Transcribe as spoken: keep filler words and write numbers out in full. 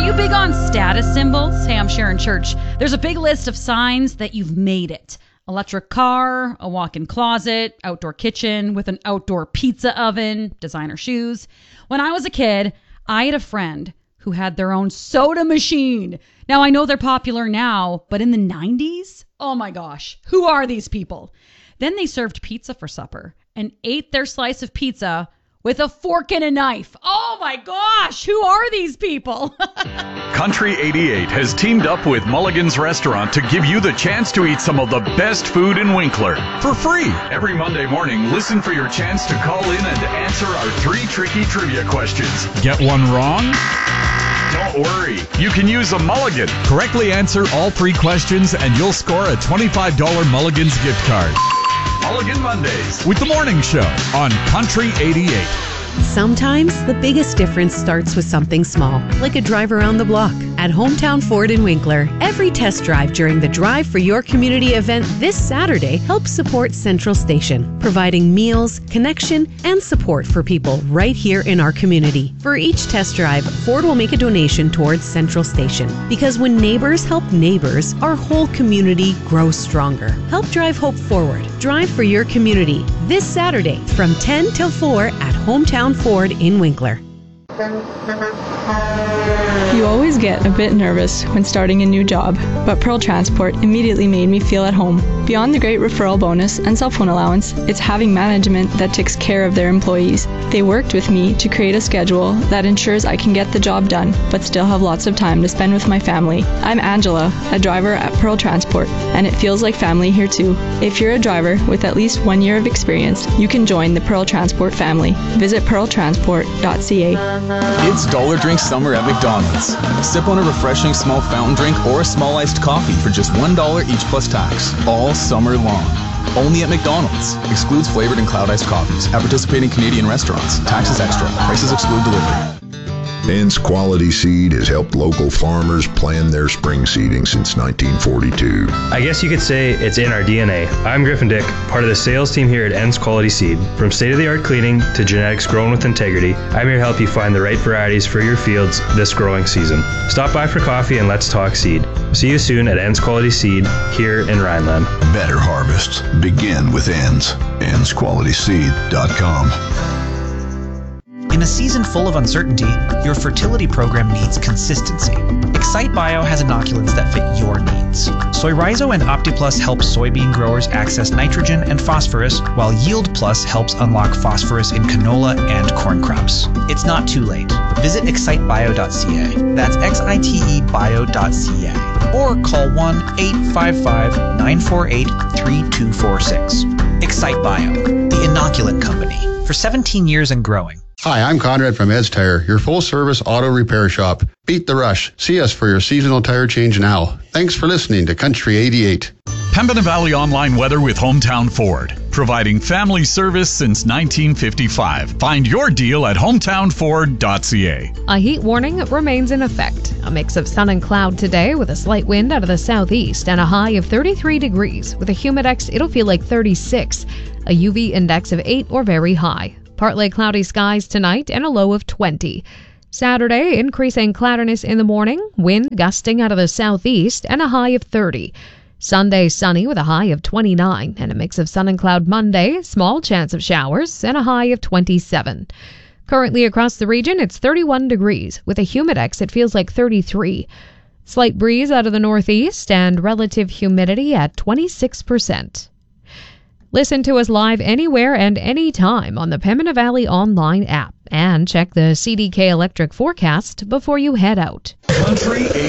you big on status symbols? Hey, I'm Sharon Church. There's a big list of signs that you've made it. Electric car, a walk-in closet, outdoor kitchen with an outdoor pizza oven, designer shoes. When I was a kid, I had a friend who had their own soda machine. Now, I know they're popular now, but in the nineties? Oh my gosh, who are these people? Then they served pizza for supper and ate their slice of pizza with a fork and a knife. Oh my gosh, who are these people? Country eighty-eight has teamed up with Mulligan's Restaurant to give you the chance to eat some of the best food in Winkler for free. Every Monday morning, listen for your chance to call in and answer our three tricky trivia questions. Get one wrong? Don't worry, you can use a Mulligan. Correctly answer all three questions and you'll score a twenty-five dollars Mulligan's gift card. Mulligan Mondays With the morning show on Country eighty-eight. Sometimes the biggest difference starts with something small, like a drive around the block. At Hometown Ford in Winkler, every test drive during the Drive for Your Community event this Saturday helps support Central Station, providing meals, connection, and support for people right here in our community. For each test drive, Ford will make a donation towards Central Station. Because when neighbors help neighbors, our whole community grows stronger. Help drive hope forward. Drive for Your Community this Saturday from ten till four at Hometown Ford in Winkler. You always get a bit nervous when starting a new job, but Pearl Transport immediately made me feel at home. Beyond the great referral bonus and cell phone allowance, it's having management that takes care of their employees. They worked with me to create a schedule that ensures I can get the job done, but still have lots of time to spend with my family. I'm Angela, a driver at Pearl Transport, and it feels like family here too. If you're a driver with at least one year of experience, you can join the Pearl Transport family. Visit pearl transport dot c a. It's Dollar Drink Summer at McDonald's. Sip on a refreshing small fountain drink or a small iced coffee for just one dollar each plus tax, all summer long. Only at McDonald's. Excludes flavored and cloud iced coffees at participating Canadian restaurants. Taxes extra. Prices exclude delivery. Ends Quality Seed has helped local farmers plan their spring seeding since nineteen forty-two. I guess you could say it's in our D N A. I'm Griffin Dick, part of the sales team here at Ends Quality Seed. From state-of-the-art cleaning to genetics grown with integrity, I'm here to help you find the right varieties for your fields this growing season. Stop by for coffee and let's talk seed. See you soon at Ends Quality Seed here in Rhineland. Better harvests begin with Ends. ends quality seed dot com. In a season full of uncertainty, your fertility program needs consistency. Excite Bio has inoculants that fit your needs. Soyrizo and OptiPlus help soybean growers access nitrogen and phosphorus, while Yield Plus helps unlock phosphorus in canola and corn crops. It's not too late. Visit excite bio dot c a. That's X I T E bio dot c a. Or call one eight five five, nine four eight, three two four six. Excite Bio, the inoculant company, for seventeen years and growing. Hi, I'm Conrad from Ed's Tire, your full-service auto repair shop. Beat the rush. See us for your seasonal tire change now. Thanks for listening to Country eighty-eight. Pembina Valley Online Weather with Hometown Ford, providing family service since nineteen fifty-five. Find your deal at hometown ford dot c a. A heat warning remains in effect. A mix of sun and cloud today with a slight wind out of the southeast and a high of thirty-three degrees. With a humidex, it'll feel like thirty-six. A U V index of eight or very high. Partly cloudy skies tonight and a low of twenty. Saturday, increasing cloudiness in the morning, wind gusting out of the southeast and a high of thirty. Sunday, sunny with a high of twenty-nine and a mix of sun and cloud Monday, small chance of showers and a high of twenty-seven. Currently across the region, it's thirty-one degrees. With a humidex, it feels like thirty-three. Slight breeze out of the northeast and relative humidity at twenty-six percent. Listen to us live anywhere and anytime on the Pembina Valley Online app and check the C D K Electric forecast before you head out. Country